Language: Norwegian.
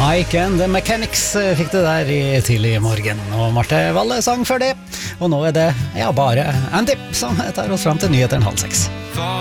Mike and the Mechanics fikk det der i tidlig morgen, og Marte Valle sang før det. Og nå er det bare Andy som tar oss fram til nyheteren 5:30.